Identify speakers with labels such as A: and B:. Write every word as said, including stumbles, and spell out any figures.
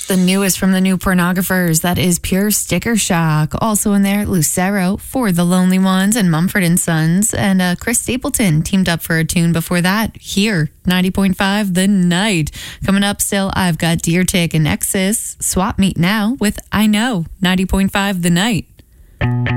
A: The newest from the new pornographers, that is Pure Sticker Shock. Also in there, Lucero, For the Lonely Ones, and Mumford and Sons. And uh, Chris Stapleton teamed up for a tune before that. Here, ninety point five The Night. Coming up still, I've got Deer Tick and Nexus. Swap Meet now with I Know, ninety point five The Night.